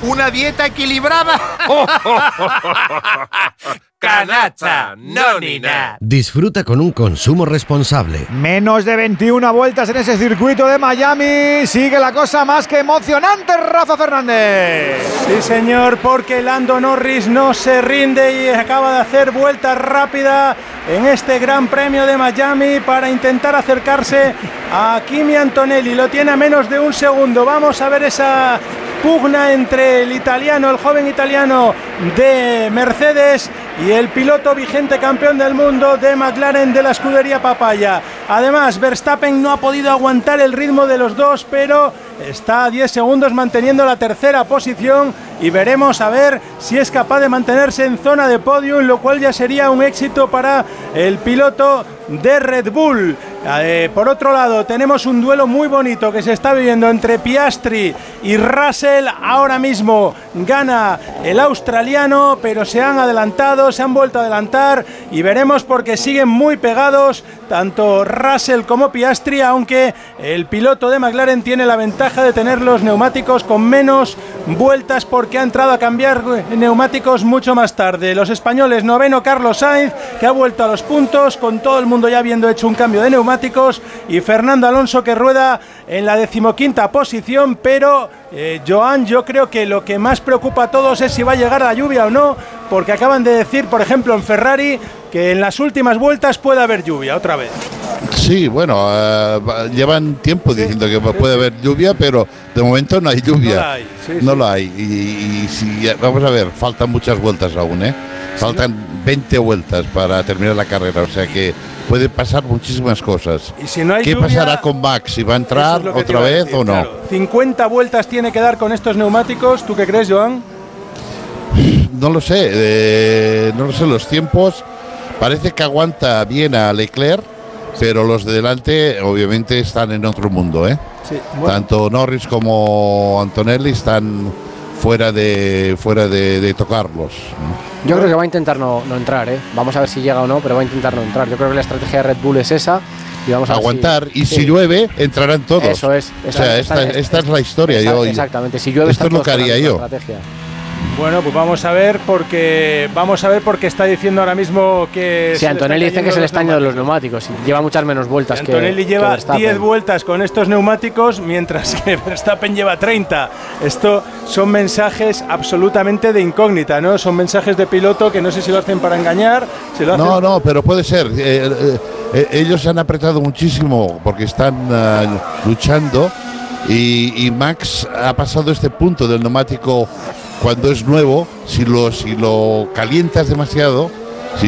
una dieta equilibrada. Canacha, no ni nada. Disfruta con un consumo responsable. Menos de 21 vueltas en ese circuito de Miami. Sigue la cosa más que emocionante, Rafa Fernández. Sí, señor, porque Lando Norris no se rinde y acaba de hacer vuelta rápida en este Gran Premio de Miami para intentar acercarse a Kimi Antonelli. Lo tiene a menos de un segundo. Vamos a ver esa pugna entre el joven italiano de Mercedes y el piloto vigente campeón del mundo de McLaren de la escudería Papaya. Además, Verstappen no ha podido aguantar el ritmo de los dos, pero está a 10 segundos manteniendo la tercera posición y veremos a ver si es capaz de mantenerse en zona de podium, lo cual ya sería un éxito para el piloto de Red Bull. Por otro lado, tenemos un duelo muy bonito que se está viviendo entre Piastri y Russell. Ahora mismo gana el australiano, pero se han vuelto a adelantar y veremos porque siguen muy pegados tanto Russell como Piastri, aunque el piloto de McLaren tiene la ventaja de tener los neumáticos con menos vueltas porque ha entrado a cambiar neumáticos mucho más tarde. Los españoles, noveno Carlos Sainz, que ha vuelto a los puntos con todo el mundo ya habiendo hecho un cambio de neumáticos, y Fernando Alonso, que rueda en la 15ª posición, pero Joan, yo creo que lo que más preocupa a todos es si va a llegar la lluvia o no, porque acaban de decir, por ejemplo, en Ferrari, que en las últimas vueltas puede haber lluvia otra vez. Sí, bueno, llevan tiempo diciendo que puede haber lluvia, pero de momento no hay lluvia. No la hay. Y si, vamos a ver, faltan muchas vueltas aún, ¿eh? Faltan 20 vueltas para terminar la carrera, o sea que puede pasar muchísimas cosas. Y si no hay ¿Qué lluvia, pasará con Max? ¿Si va a entrar otra vez o no? Claro. 50 vueltas tiene que dar con estos neumáticos. ¿Tú qué crees, Joan? No lo sé, los tiempos. Parece que aguanta bien a Leclerc, pero los de delante obviamente están en otro mundo, ¿eh? Sí, bueno. Tanto Norris como Antonelli están fuera de tocarlos. Yo creo que va a intentar no entrar, ¿eh? Vamos a ver si llega o no, pero va a intentar no entrar. Yo creo que la estrategia de Red Bull es esa. Y vamos a aguantar, si llueve, entrarán todos. Eso es. Esta es la historia. Exactamente, si llueve, esto es lo que haría yo. Bueno, pues vamos a ver porque está diciendo ahora mismo que... Sí, Antonelli dice que es el estaño de los neumáticos y lleva muchas menos vueltas que Antonelli lleva 10 vueltas con estos neumáticos, mientras que Verstappen lleva 30. Esto son mensajes absolutamente de incógnita, ¿no? Son mensajes de piloto que no sé si lo hacen para engañar. Si lo hacen... No, pero puede ser. Ellos han apretado muchísimo porque están luchando y Max ha pasado este punto del neumático. Cuando es nuevo, si lo calientas demasiado, si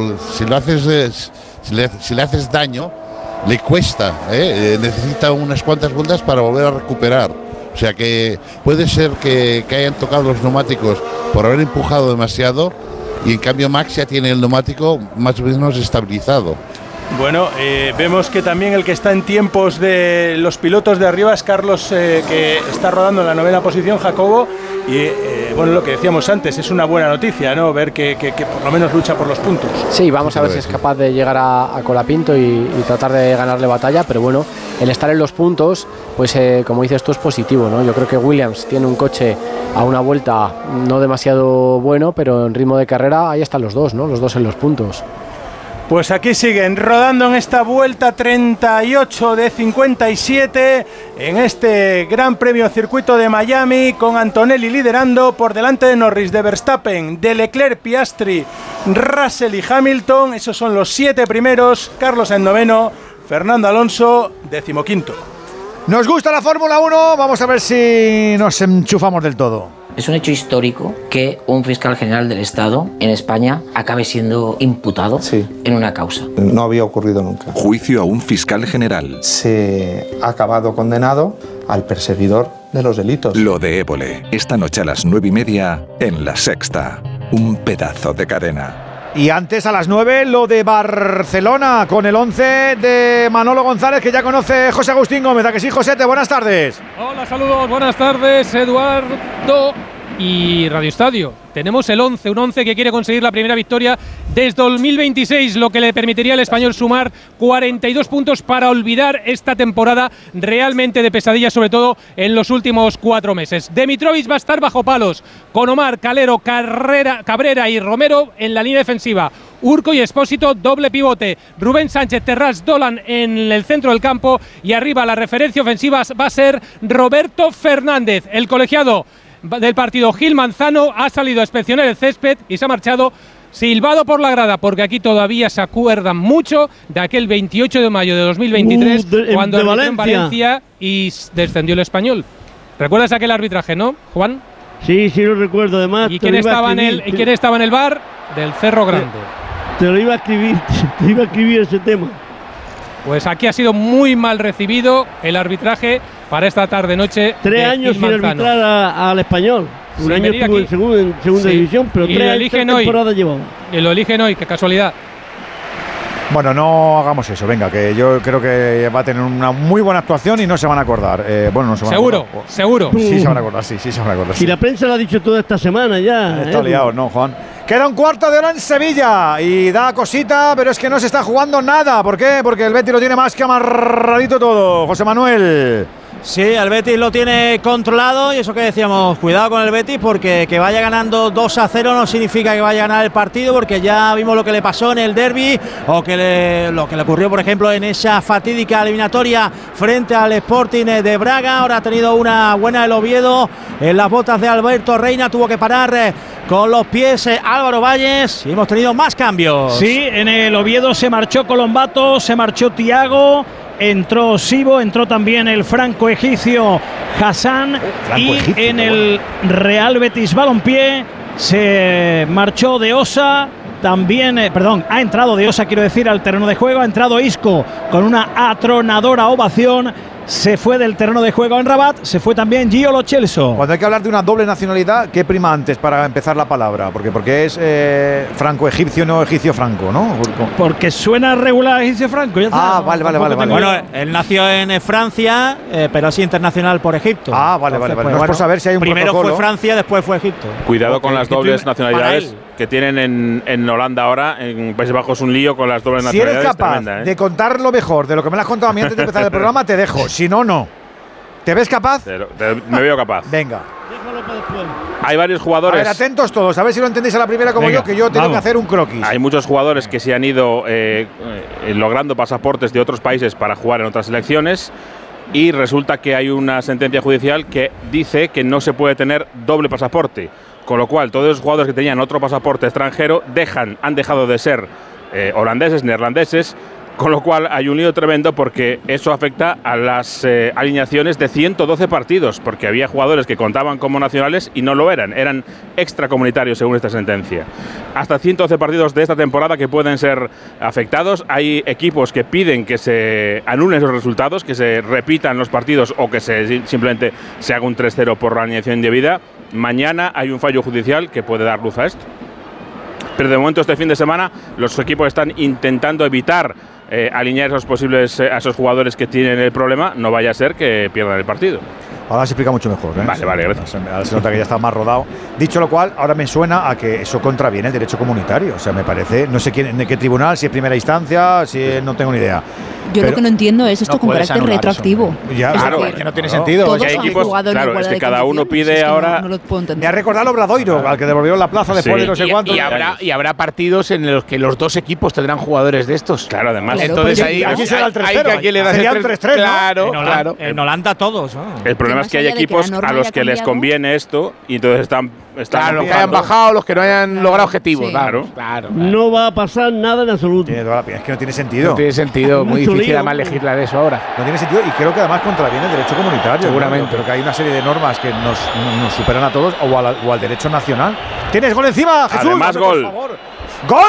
le haces daño, le cuesta, necesita unas cuantas vueltas para volver a recuperar. O sea que puede ser que hayan tocado los neumáticos por haber empujado demasiado y en cambio Max ya tiene el neumático más o menos estabilizado. Bueno, vemos que también el que está en tiempos de los pilotos de arriba es Carlos, que está rodando en la 9ª posición, Jacobo, y bueno, lo que decíamos antes, es una buena noticia, ¿no? Ver que por lo menos lucha por los puntos. Sí, vamos a ver si es capaz de llegar a Colapinto y tratar de ganarle batalla, pero bueno, el estar en los puntos, pues como dices tú, es positivo, ¿no? Yo creo que Williams tiene un coche a una vuelta no demasiado bueno, pero en ritmo de carrera ahí están los dos, ¿no? Los dos en los puntos. Pues aquí siguen rodando en esta vuelta 38 de 57 en este Gran Premio Circuito de Miami, con Antonelli liderando por delante de Norris, de Verstappen, de Leclerc, Piastri, Russell y Hamilton. Esos son los 7 primeros. Carlos en 9º, Fernando Alonso 15º. Nos gusta la Fórmula 1, vamos a ver si nos enchufamos del todo. Es un hecho histórico que un fiscal general del Estado en España acabe siendo imputado en una causa. No había ocurrido nunca. Juicio a un fiscal general. Se ha acabado condenado al perseguidor de los delitos. Lo de Évole, esta noche a las 9:30 en La Sexta. Un pedazo de cadena. Y antes a las 9 lo de Barcelona con el 11 de Manolo González, que ya conoce José Agustín Gómez. ¿A que sí, Josete? Buenas tardes. Hola, saludos, buenas tardes, Eduardo. y Radio Estadio. Tenemos el 11, un 11 que quiere conseguir la primera victoria desde 2026, lo que le permitiría al Español sumar 42 puntos para olvidar esta temporada realmente de pesadilla, sobre todo en los últimos 4 meses. Dimitrovic va a estar bajo palos, con Omar, Calero, Cabrera y Romero en la línea defensiva. Urco y Expósito, doble pivote. Rubén Sánchez, Terrás, Dolan en el centro del campo, y arriba la referencia ofensiva va a ser Roberto Fernández. El colegiado del partido, Gil Manzano, ha salido a inspeccionar el césped y se ha marchado silbado por la grada, porque aquí todavía se acuerdan mucho de aquel 28 de mayo de 2023 cuando arbitró en Valencia y descendió el Español. ¿Recuerdas aquel arbitraje, no, Juan? Sí, sí lo recuerdo, además. ¿Y quién estaba en el bar? Del Cerro Grande. Te lo iba a escribir ese tema. Pues aquí ha sido muy mal recibido el arbitraje para esta tarde-noche. 3 años sin arbitrar al Español. Un año estuvo en segunda división, pero 3 temporadas llevaba. Y lo eligen hoy, qué casualidad. Bueno, no hagamos eso, venga, que yo creo que va a tener una muy buena actuación y no se van a acordar. Bueno, no se van a acordar. Seguro. Sí se van a acordar, sí se van a acordar. Si la prensa lo ha dicho toda esta semana ya. Está liado, ¿no, Juan? Queda un cuarto de hora en Sevilla y da cosita, pero es que no se está jugando nada. ¿Por qué? Porque el Betis lo tiene más que amarradito todo. José Manuel. Sí, el Betis lo tiene controlado y eso que decíamos, cuidado con el Betis, porque que vaya ganando 2-0 no significa que vaya a ganar el partido, porque ya vimos lo que le pasó en el derbi o lo que le ocurrió, por ejemplo, en esa fatídica eliminatoria frente al Sporting de Braga. Ahora ha tenido una buena el Oviedo en las botas de Alberto Reina, tuvo que parar con los pies Álvaro Valles y hemos tenido más cambios. Sí, en el Oviedo se marchó Colombato, se marchó Thiago, entró Sibo, entró también el franco-egipcio Hassan y en el Real Betis Balompié se marchó De Osa, también, ha entrado De Osa, quiero decir, al terreno de juego, ha entrado Isco con una atronadora ovación. Se fue del terreno de juego en Rabat, se fue también Gio Lo Celso. Cuando hay que hablar de una doble nacionalidad, ¿qué prima antes para empezar la palabra? Porque es franco-egipcio, no egipcio-franco, ¿no? Porque suena regular egipcio-franco. Vale. Bueno, él nació en Francia, pero es internacional por Egipto. Vale. Pues, no es por saber si hay un primero protocolo. Fue Francia, después fue Egipto. Cuidado con las dobles nacionalidades que tienen en Holanda ahora. En Países Bajos un lío con las dobles nacionalidades. Si eres capaz tremenda, de contar lo mejor de lo que me lo has contado a mí antes de empezar el programa, te dejo. Si no, no. ¿Te ves capaz? Me veo capaz. Venga. Hay varios jugadores. A ver, atentos todos, a ver si lo entendéis a la primera como yo, que yo tengo que hacer un croquis. Hay muchos jugadores que se han ido logrando pasaportes de otros países para jugar en otras selecciones, y resulta que hay una sentencia judicial que dice que no se puede tener doble pasaporte, con lo cual todos los jugadores que tenían otro pasaporte extranjero han dejado de ser holandeses, neerlandeses. Con lo cual hay un lío tremendo, porque eso afecta a las alineaciones de 112 partidos, porque había jugadores que contaban como nacionales y no lo eran extracomunitarios según esta sentencia. Hasta 112 partidos de esta temporada que pueden ser afectados. Hay equipos que piden que se anulen esos resultados, que se repitan los partidos o que simplemente se haga un 3-0 por la alineación indebida. Mañana hay un fallo judicial que puede dar luz a esto. Pero de momento este fin de semana los equipos están intentando evitar alinear a esos jugadores que tienen el problema, no vaya a ser que pierdan el partido. Ahora se explica mucho mejor, ¿eh? Vale, gracias. Ahora se nota que ya está más rodado. Dicho lo cual, ahora me suena a que eso contraviene el derecho comunitario. O sea, me parece, no sé de qué tribunal, si es primera instancia, no tengo ni idea. Yo lo que no entiendo es esto con carácter retroactivo. Ya, claro, es que no tiene sentido. Todos hay equipos, jugado claro, es que cada uno pide ahora. No lo puedo entender. Me ha recordado al Obradoiro, al que devolvió la plaza después de no sé cuántos. Y habrá partidos en los que los dos equipos tendrán jugadores de estos. Claro, además. Entonces ahí será el 3-0. Sería el 3-3. Claro. En Holanda todos. El problema es que hay equipos a los que les conviene esto y entonces están claro, los que hayan bajado, los que no hayan logrado objetivos. Sí. Claro. No va a pasar nada en absoluto. Es que no tiene sentido. No tiene sentido, muy difícil además legislar eso ahora. No tiene sentido y creo que además contraviene el derecho comunitario. Seguramente. Pero que hay una serie de normas que nos superan a todos o al derecho nacional. ¿Tienes gol encima, Jesús? Además, gol. Por favor. ¿Gol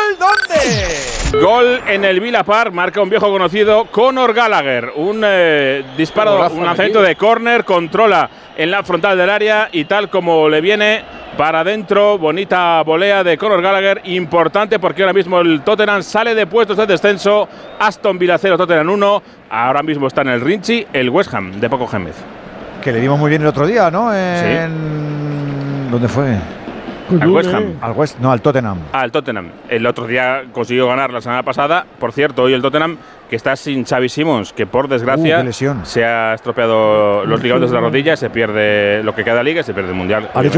dónde? Gol en el Villa Park, marca un viejo conocido, Conor Gallagher. Un disparo, un lanzamiento de córner, controla en la frontal del área y tal como le viene para adentro, bonita volea de Conor Gallagher, importante porque ahora mismo el Tottenham sale de puestos de descenso. Aston Villa 0, Tottenham 1, ahora mismo está en el Rinchi, el West Ham de Paco Gémez. Que le dimos muy bien el otro día, ¿no? ¿Dónde fue? Al West Ham. Al Tottenham. Al Tottenham. El otro día consiguió ganar la semana pasada. Por cierto, hoy el Tottenham, que está sin Xavi Simons, que por desgracia se ha estropeado los ligamentos de la rodilla, se pierde lo que queda de liga y se pierde el Mundial. ¿Has dicho